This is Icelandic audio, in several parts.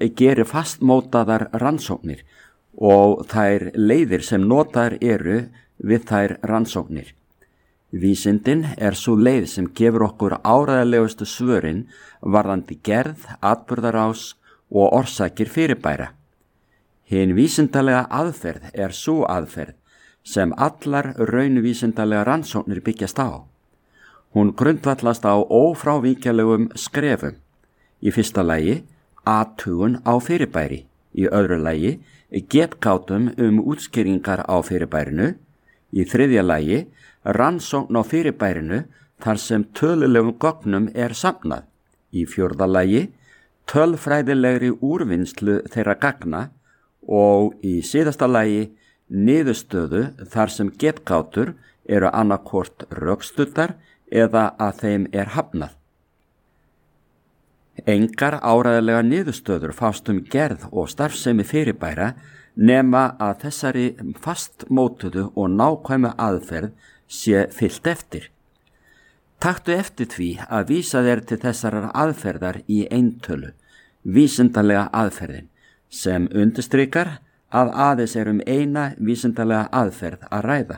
gerir fastmótaðar rannsóknir og þær leiðir sem notaðar eru við þær rannsóknir. Vísindin sú leið sem gefur okkur áreiðanlegustu svörin varðandi gerð, atburðarás og orsakir fyrirbæra. Hin vísindalega aðferð sú aðferð sem allar raunvísindalega rannsóknir byggjast á. Hún grundvallast á ófrávíkjanlegum skrefum. Í fyrsta lagi athugun á fyrirbæri, í öðru lagi getgátum útskýringar á fyrirbærinu, í þriðja lagi rannsókn á fyrirbærinu þar sem tölulegum gögnum safnað, í fjórða lagi tölfræðilegri úrvinnslu þeirra gagna og í síðasta lagi niðurstöðu þar sem getgátur annaðhvort rökstuddar eða að þeim hafnað. Engar áreiðanlegar niðurstöður fást gerð og starfsemi fyrirbæra nema að þessari fastmótuðu og nákvæmu aðferð sé fylgt eftir. Taktu eftir því að vísa þér til þessarar aðferðar í eintölu, vísindalega aðferðin, sem undirstrikar að aðeins eina vísindalega aðferð að ræða.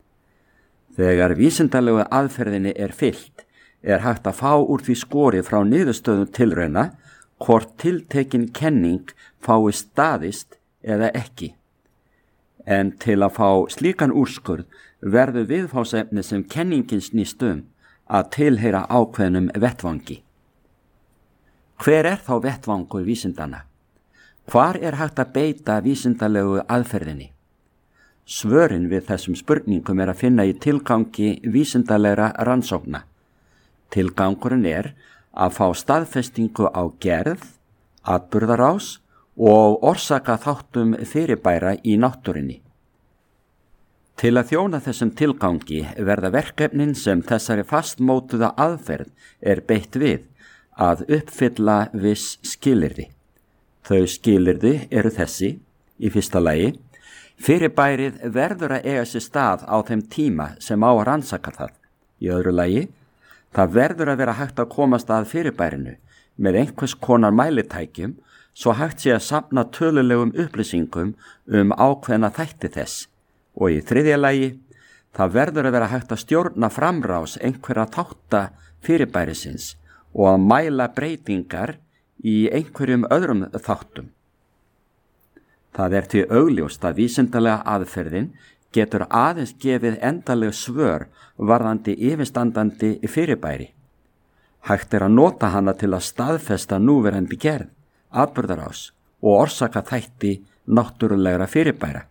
Þegar vísindalegu aðferðinni fylgt, hægt að fá úr því skori frá niðurstöðum tilrauna hvort tiltekin kenning fái staðist eða ekki. En til að fá slíkan úrskurð verður viðfangsefni sem kenningin snýst að tilheyra ákveðnum vettvangi. Hver þá vettvangur vísindanna? Hvar hægt að beita vísindalegu aðferðinni? Svörin við þessum spurningum að finna í tilgangi vísindalegra rannsókna. Tilgangurinn að fá staðfestingu á gerð, atburðarás og orsaka þáttum fyrirbæra í náttúrunni. Til að þjóna þessum tilgangi verða verkefnin sem þessari fastmótuða aðferð beitt við að uppfylla viss skilyrði. Þau skilyrði þessi, í fyrsta lagi, fyrirbærið verður að eiga sér stað á þeim tíma sem á að rannsaka það. Í öðru lagi, það verður að vera hægt að komast að fyrirbærinu með einhvers konar mælitækjum svo hægt sé að safna tölulegum upplýsingum ákveðna þætti þess. Og í þriðja lagi, það verður að vera hægt að stjórna framrás einhverja þátta fyrirbærisins og að mæla breytingar í einhverjum öðrum þáttum. Það því augljóst að vísindalega aðferðin getur aðeins gefið endaleg svör varðandi yfirstandandi fyrirbæri. Hægt að nota hana til að staðfesta núverandi gerð, atburðarás og orsaka þætti náttúrulegra fyrirbæra.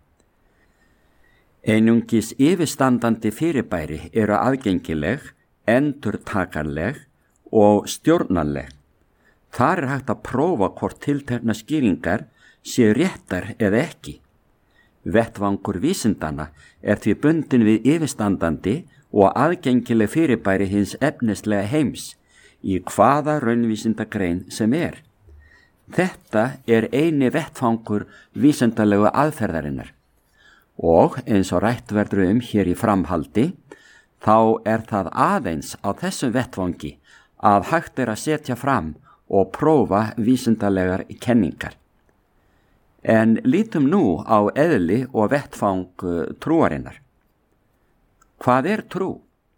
Einungis yfirstandandi fyrirbæri aðgengileg, endurtakanleg og stjórnanleg. Þar hægt að prófa hvort tiltekna skýringar séu réttar eða ekki. Vettvangur vísindanna því bundin við yfirstandandi og aðgengileg fyrirbæri hins efnislega heims í hvaða raunvísindagrein sem Þetta eini vettvangur vísindalegu aðferðarinnar. Og eins og rætt verður hér í framhaldi, þá það aðeins á þessum vettvangi að hægt að setja fram og prófa vísindalegar kenningar. En lítum nú á eðli og vettfang trúarinnar. Hvað trú?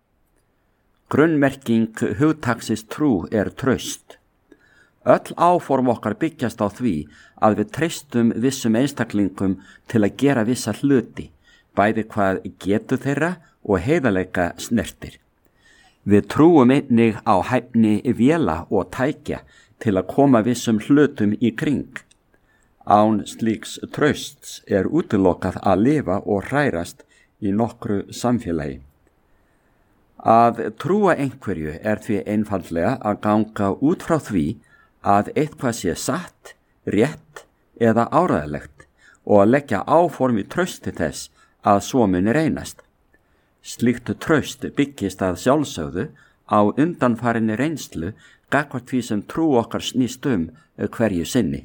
Grunnmerking hugtaksins trú traust. Öll áform okkar byggjast á því að við treystum vissum einstaklingum til að gera vissa hluti, bæði hvað getu þeirra og heiðarleika snertir. Við trúum einnig á hæfni véla og tækja til að koma vissum hlutum í kring. Án slíks trausts útilokað að lifa og hrærast í nokkru samfélagi. Að trúa einhverju því einfaldlega að ganga út frá því að eitthvað sé satt, rétt eða áreiðanlegt og að leggja áform í trausti þess að svo muni reynast. Slíkt traust byggist að sjálfsögðu á undanfarinni reynslu gagnvart því sem trú okkar snýst hverju sinni.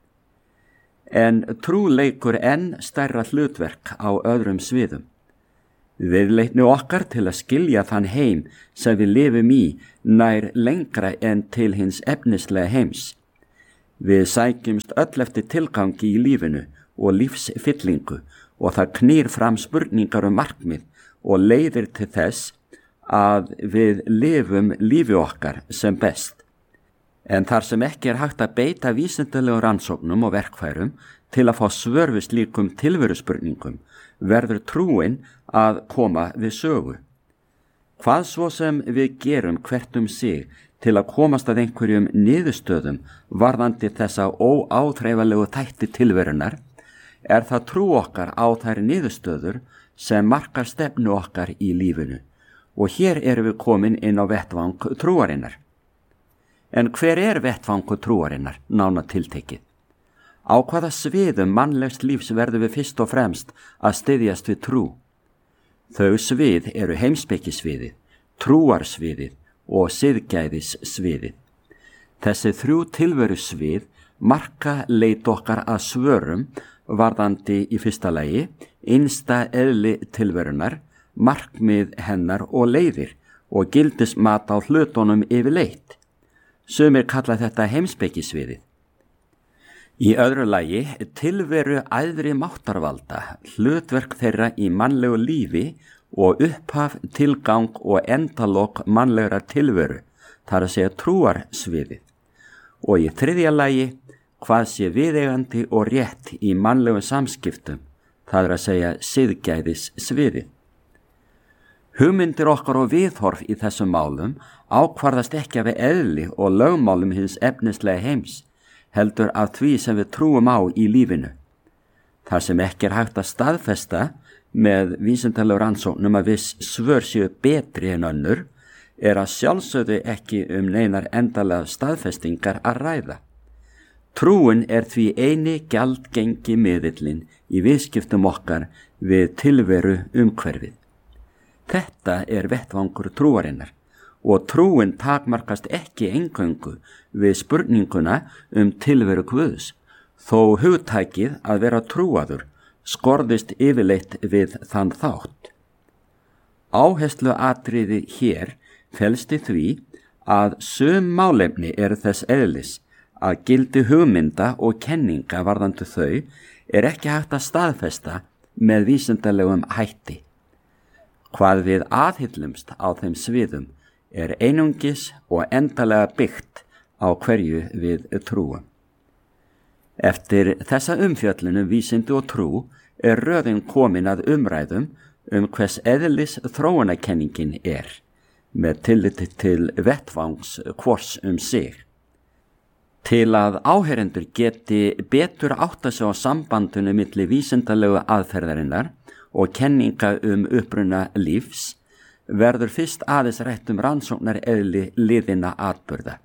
En trú leikur enn stærra hlutverk á öðrum sviðum. Viðleitni okkar til að skilja þann heim sem við lifum í nær lengra en til hins efnislega heims. Við sækjumst öll eftir tilgangi í lífinu og lífsfyllingu og það knýr fram spurningar markmið og leiðir til þess að við lifum lífi okkar sem best. En þar sem ekki hægt að beita vísindalegum rannsóknum og verkfærum til að fá svör við slíkum tilveruspurningum, verður trúin að koma við sögu. Hvað svo sem við gerum hvert sig til að komast að einhverjum niðurstöðum varðandi þessa óáþreifalegu þætti tilverunar, það trú okkar á þær niðurstöður sem markar stefnu okkar í lífinu. Og hér erum við komin inn á vettvang trúarinnar. En hver vettvangur trúarinnar, nánar tiltekið? Á hvaða sviðum mannlegs lífs verðum við fyrst og fremst að styðjast við trú? Þau svið eru heimspekisviðið, trúarsviðið og siðgæðissviðið. Þessi 3 tilveru svið marka leit okkar að svörum varðandi í fyrsta lagi innsta eðli tilverunar, markmið hennar og leiðir og gildismat á hlutunum yfirleitt. Sumir kalla þetta heimspekisviðið. Í öðru lagi tilveru æðri máttarvalda, hlutverk þeirra í mannlegu lífi og upphaf, tilgang og endalok mannlegra tilveru, þar að segja trúarsviðið. Og í 3. lagi hvað sé viðeigandi og rétt í mannlegum samskiptum, það að segja siðgæðissviðið. Hugmyndir okkar og viðhorf í þessum málum ákvarðast ekki af eðli og lögmálum hins efnislega heims, heldur af því sem við trúum á í lífinu. Þar sem ekki hægt að staðfesta með vísindalegum rannsóknum að viss svör séu betri en önnur, að sjálfsögðu ekki neinar endalega staðfestingar að ræða. Trúin því eini gjaldgengi miðillinn í viðskiptum okkar við tilveru umhverfið. Þetta vettvangur trúarinnar og trúin takmarkast ekki eingöngu við spurninguna tilveru Guðs, þó hugtækið að vera trúaður skorðist yfirleitt við þann þátt. Áhersluatriði hér felst í því að sum málefni þess eðlis að gildi hugmynda og kenninga varðandi þau ekki hægt að staðfesta með vísindalegum hætti. Hvað við aðhyllumst á þeim sviðum einungis og endalega byggt á hverju við trúum. Eftir þessa umfjöllun vísindi og trú röðin komin að umræðum hvers eðlis þróunarkenningin með tilliti til vettvangs hvors sig. Til að áheyrendur geti betur átta sig á sambandinu milli vísindalegu aðferðarinnar og kenninga uppruna lífs verður fyrst aðeins rætt rannsóknar eðli liðinna atburða.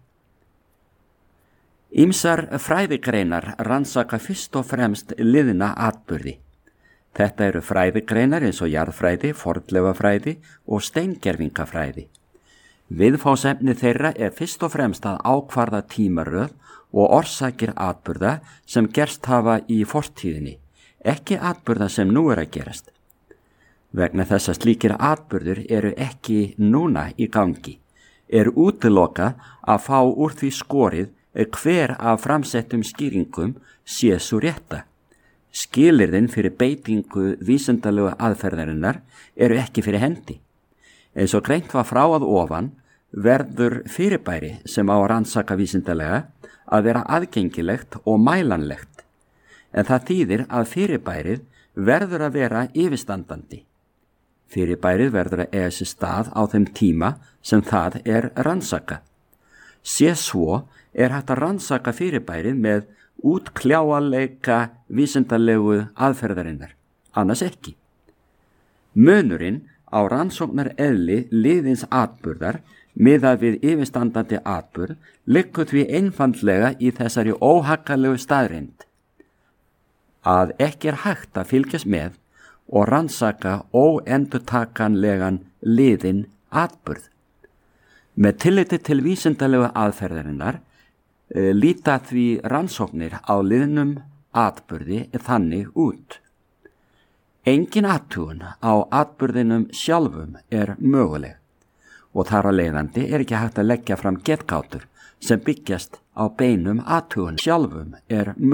Ýmsar fræðigreinar rannsaka fyrst og fremst liðinna atburði. Þetta fræðigreinar eins og jarðfræði, fornleifafræði og steingervingafræði. Viðfangsefni þeirra fyrst og fremst að ákvarða tímaröð og orsakir atburða sem gerst hafa í fortíðinni, ekki atburða sem nú að gerast. Vegna þess að slíkir atburður ekki núna í gangi, útilokað að fá úr því skorið hver af framsettum skýringum sé sú rétta. Skilyrðin fyrir beitingu vísindalegu aðferðarinnar ekki fyrir hendi. Eins og greint var frá að ofan verður fyrirbæri sem á að rannsaka vísindalega að vera aðgengilegt og mælanlegt. En það þýðir að fyrirbærið verður að vera yfirstandandi. Fyrirbærið verður að eiga sér stað á þeim tíma sem það rannsakað. Sé svo hægt að rannsaka fyrirbærið með útkljáanleika vísindalegu aðferðarinnar, annars ekki. Munurinn á rannsóknar eðli liðins atburðar miðað við yfirstandandi atburð liggur því einfaldlega í þessari óhaggalegu staðreynd að ekki hægt að fylgjast með og rannsaka óendurtakanlegan liðinn atburð. Með tilliti til vísindalegu aðferðarinnar líta því rannsóknir á liðnum atburði þannig út. Engin athugun á atburðinum sjálfum möguleg og þar á leiðandi ekki hægt að leggja fram getgátur sem byggjast á beinum athugun sjálfum er